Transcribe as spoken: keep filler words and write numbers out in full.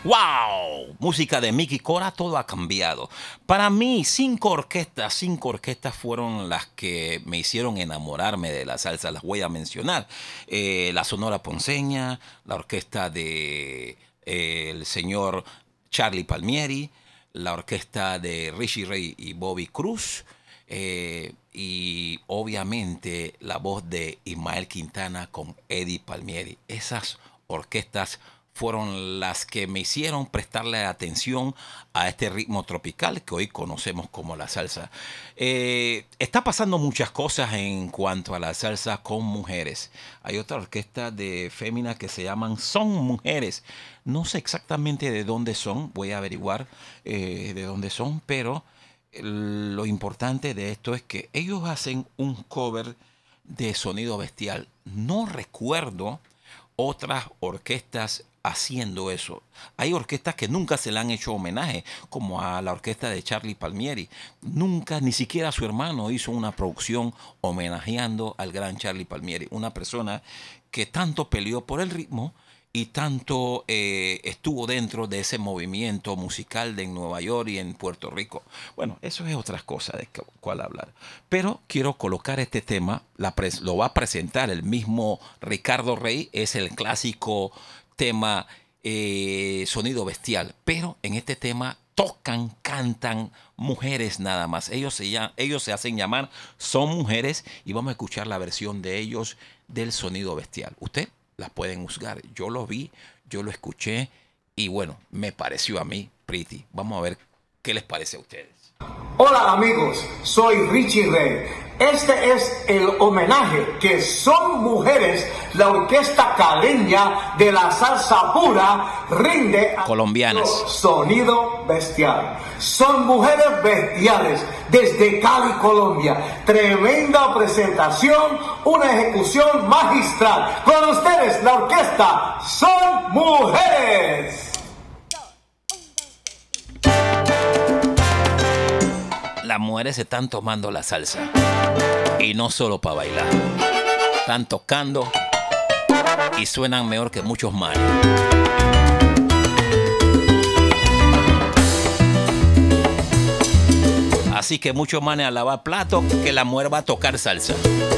¡Wow! Música de Mickey Cora, todo ha cambiado. Para mí, cinco orquestas, cinco orquestas fueron las que me hicieron enamorarme de la salsa. Las voy a mencionar. Eh, la Sonora Ponceña, la orquesta de eh, el señor Charlie Palmieri, la orquesta de Richie Ray y Bobby Cruz, eh, y obviamente la voz de Ismael Quintana con Eddie Palmieri. Esas orquestas fueron las que me hicieron prestarle atención a este ritmo tropical que hoy conocemos como la salsa. Eh, está pasando muchas cosas en cuanto a la salsa con mujeres. Hay otra orquesta de féminas que se llaman Son Mujeres. No sé exactamente de dónde son, voy a averiguar eh, de dónde son, pero lo importante de esto es que ellos hacen un cover de Sonido Bestial. No recuerdo otras orquestas haciendo eso. Hay orquestas que nunca se le han hecho homenaje, como a la orquesta de Charlie Palmieri. Nunca, ni siquiera su hermano hizo una producción homenajeando al gran Charlie Palmieri, una persona que tanto peleó por el ritmo y tanto eh, estuvo dentro de ese movimiento musical de en Nueva York y en Puerto Rico. Bueno, eso es otra cosa de cual hablar. Pero quiero colocar este tema, la pres- lo va a presentar el mismo Ricardo Rey, es el clásico tema eh, Sonido Bestial. Pero en este tema tocan, cantan mujeres nada más. Ellos se, llaman, ellos se hacen llamar Son Mujeres y vamos a escuchar la versión de ellos del Sonido Bestial. Usted las pueden juzgar. Yo lo vi, yo lo escuché y bueno, me pareció a mí pretty. Vamos a ver qué les parece a ustedes. Hola amigos, soy Richie Ray. Este es el homenaje que Son Mujeres, la orquesta caleña de la salsa pura, rinde a colombianas. Sonido Bestial. Son mujeres bestiales desde Cali, Colombia. Tremenda presentación, una ejecución magistral. Con ustedes la orquesta Son Mujeres. Las mujeres se están tomando la salsa y no solo para bailar, están tocando y suenan mejor que muchos manes. Así que muchos manes a lavar platos, que la mujer va a tocar salsa.